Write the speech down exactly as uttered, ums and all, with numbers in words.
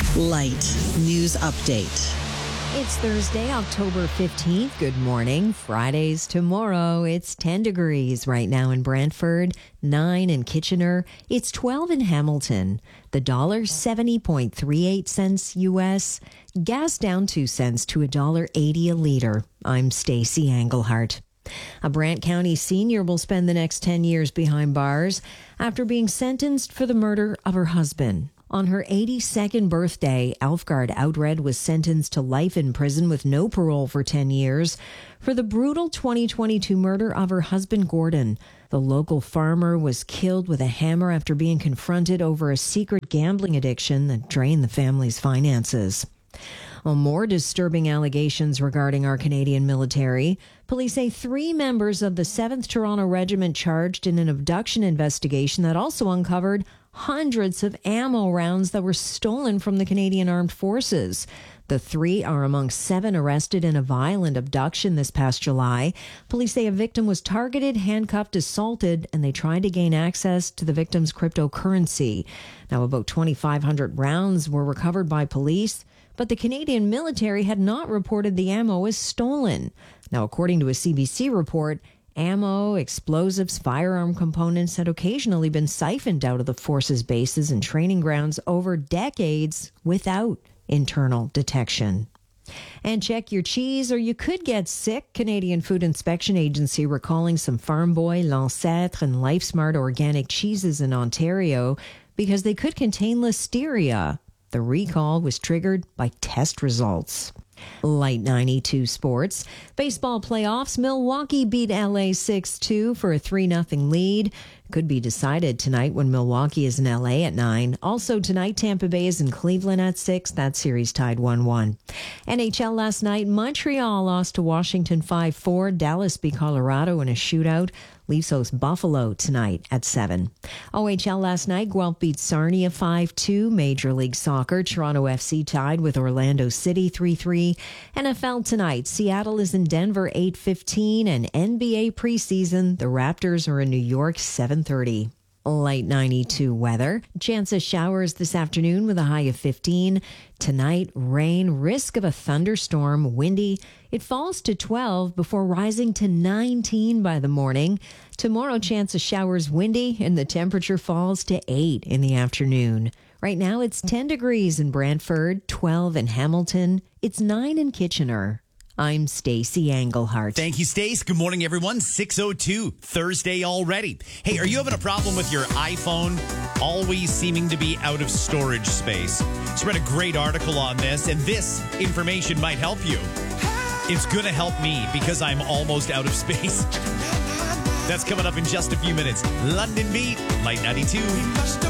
Light News Update. It's Thursday, October fifteenth. Good morning. Friday's tomorrow. It's ten degrees right now in Brantford, nine in Kitchener. It's twelve in Hamilton. The dollar seventy point three eight cents U S. Gas down two cents to one dollar eighty a litre. I'm Stacey Englehart. A Brant County senior will spend the next ten years behind bars after being sentenced for the murder of her husband. On her eighty-second birthday, Alfgard Outred was sentenced to life in prison with no parole for ten years for the brutal twenty twenty-two murder of her husband, Gordon. The local farmer was killed with a hammer after being confronted over a secret gambling addiction that drained the family's finances. Well, more disturbing allegations regarding our Canadian military. Police say three members of the seventh Toronto Regiment charged in an abduction investigation that also uncovered hundreds of ammo rounds that were stolen from the Canadian Armed Forces. The three are among seven arrested in a violent abduction this past July. Police say a victim was targeted, handcuffed, assaulted, and they tried to gain access to the victim's cryptocurrency. Now, about twenty-five hundred rounds were recovered by police, but the Canadian military had not reported the ammo as stolen. Now, according to a C B C report, ammo, explosives, firearm components had occasionally been siphoned out of the forces' bases and training grounds over decades without internal detection. And check your cheese or you could get sick. Canadian Food Inspection Agency recalling some Farm Boy, L'Ancêtre, and LifeSmart organic cheeses in Ontario because they could contain listeria. The recall was triggered by test results. Light ninety-two sports. Baseball playoffs. Milwaukee beat L A six two for a three nothing lead. Could be decided tonight when Milwaukee is in L A at nine. Also tonight, Tampa Bay is in Cleveland at six. That series tied one one. N H L last night, Montreal lost to Washington five four. Dallas beat Colorado in a shootout. Leafs host Buffalo tonight at seven. O H L last night, Guelph beat Sarnia five two. Major League Soccer, Toronto F C tied with Orlando City three three. N F L tonight, Seattle is in Denver eight fifteen. And N B A preseason, the Raptors are in New York seven thirty. Light ninety-two weather. Chance of showers this afternoon with a high of fifteen. Tonight, rain, risk of a thunderstorm, windy. It falls to twelve before rising to nineteen by the morning. Tomorrow, chance of showers, windy, and the temperature falls to eight in the afternoon. Right now, it's ten degrees in Brantford, twelve in Hamilton. It's nine in Kitchener. I'm Stacey Englehart. Thank you, Stace. Good morning, everyone. six oh two, Thursday already. Hey, are you having a problem with your iPhone always seeming to be out of storage space? Just read a great article on this, and this information might help you. It's going to help me because I'm almost out of space. That's coming up in just a few minutes. London Beat, Light ninety-two.